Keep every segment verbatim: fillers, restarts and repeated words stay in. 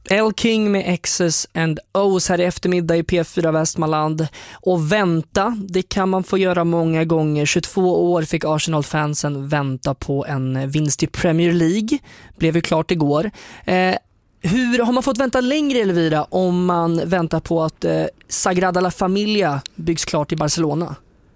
El King med X's and O's här i eftermiddag i P fyra Västmanland. Och vänta, det kan man få göra många gånger. tjugotvå år fick Arsenal-fansen vänta på en vinst i Premier League. Blev ju klart igår. Eh, hur har man fått vänta längre, Elvira, om man väntar på att eh, Sagrada la Familia byggs klart i Barcelona?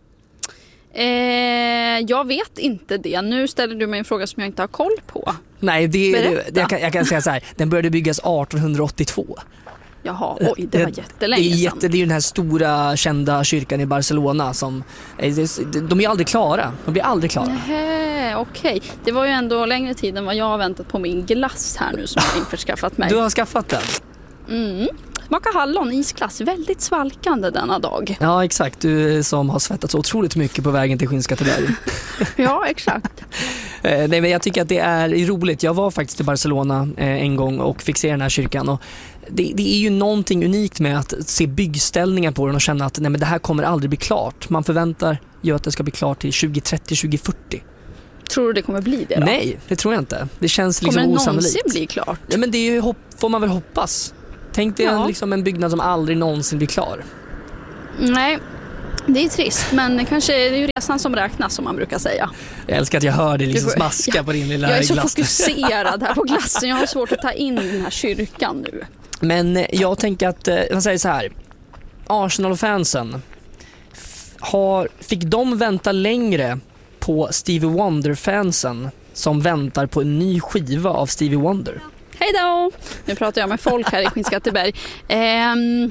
Eh, jag vet inte det. Nu ställer du mig en fråga som jag inte har koll på. Nej, det, det, jag, kan, jag kan säga så här. Den började byggas arton åttiotvå. Jaha, oj, det var jättelänge det är, jätte, sedan. det är ju den här stora kända kyrkan i Barcelona som, de är aldrig klara. De blir aldrig klara. Nej, okej. Det var ju ändå längre tid än vad jag har väntat på min glass här nu som jag har införskaffat mig. Du har skaffat den? Mm. Smaka hallon, isglass, väldigt svalkande denna dag. Ja, exakt. Du som har svettat så otroligt mycket på vägen till Skinnskatteberg. Ja, exakt. eh, nej, men jag tycker att det är roligt. Jag var faktiskt i Barcelona eh, en gång och fick se den här kyrkan. Och det, det är ju någonting unikt med att se byggställningar på den och känna att nej, men det här kommer aldrig bli klart. Man förväntar ju att det ska bli klart till tjugo trettio tjugo fyrtio. Tror du det kommer bli det då? Nej, det tror jag inte. Det känns liksom kommer det osannolikt. någonsin bli klart? Ja, men det är ju hopp, får man väl hoppas. Tänk dig Ja. en, liksom en byggnad som aldrig någonsin blir klar. Nej, det är trist, men kanske är det ju resan som räknas, som man brukar säga. Jag älskar att jag hör dig liksom Du- smaska jag- på din lilla Jag är så glass. fokuserad här på glassen. Jag har svårt att ta in den här kyrkan nu. Men eh, jag tänker att, eh, jag säger så här. Arsenal-fansen f- har, fick de vänta längre på Stevie Wonder-fansen som väntar på en ny skiva av Stevie Wonder? Hej då! Nu pratar jag med folk här i Skinnskatteberg. Ehm,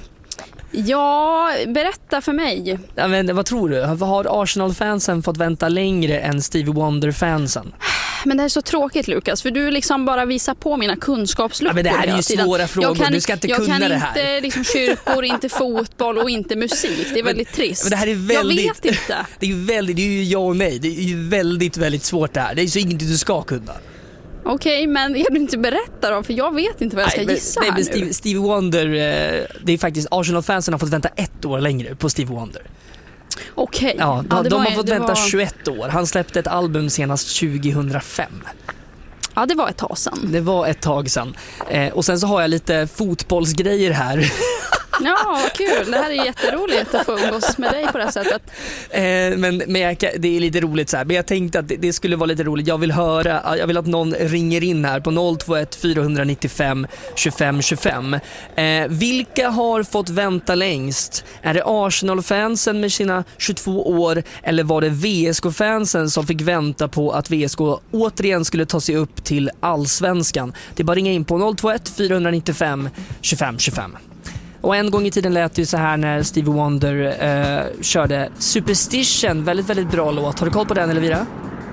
ja, berätta för mig. Ja, men, vad tror du? Har Arsenal-fansen fått vänta längre än Stevie Wonder-fansen? Men det är så tråkigt, Lukas, för du liksom bara visar på mina kunskapsluckor. Ja, men det här är hela ju tiden. svåra frågor. Jag kan, Du ska inte jag kunna kan det här. inte liksom kyrkor, inte fotboll och inte musik. Det är väldigt trist. Men det här är väldigt, jag vet inte. Det är ju väldigt, det är ju jag och mig. Det är ju väldigt, väldigt svårt det här. Det är så ingenting du ska kunna. Okej, men jag vill inte berätta då, för jag vet inte vad jag ska Nej, gissa men, här nej, men nu. Steve, Stevie Wonder, eh, det är faktiskt Arsenal-fansen har fått vänta ett år längre på Stevie Wonder. Okej. Ja, de, det de var- har fått det vänta var- tjugoett år. Han släppte ett album senast tjugohundrafem. Ja, det var ett tag sedan. Det var ett tag sedan. Eh, och sen så har jag lite fotbollsgrejer här. Ja, vad kul. Det här är jätteroligt att få umgås med dig på det här sättet. Eh, men men jag, kan- det är lite roligt så här. Men jag tänkte att det, det skulle vara lite roligt. Jag vill höra, jag vill att någon ringer in här på noll två ett fyra nio fem tjugofem tjugofem. Eh, vilka har fått vänta längst? Är det Arsenal-fansen med sina tjugotvå år, eller var det V S K-fansen som fick vänta på att V S K återigen skulle ta sig upp till Allsvenskan? Det är bara att ringa in på noll två ett fyra nio fem tjugofem tjugofem. Och en gång i tiden lät det ju så här när Stevie Wonder eh, körde Superstition. Väldigt, väldigt bra låt. Har du koll på den, Elvira?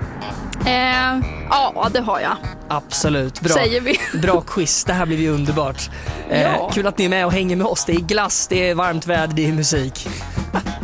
Eh, ja, det har jag. Absolut, bra. Säger vi. Bra quiz, det här blir ju underbart. Eh, Ja. Kul att ni är med och hänger med oss. Det är glass, det är varmt väder, det är musik.